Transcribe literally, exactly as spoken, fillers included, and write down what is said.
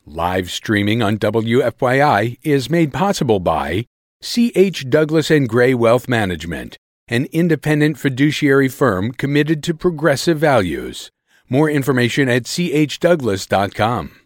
Live streaming on W F Y I is made possible by C H. Douglas and Gray Wealth Management, an independent fiduciary firm committed to progressive values. More information at c h douglas dot com.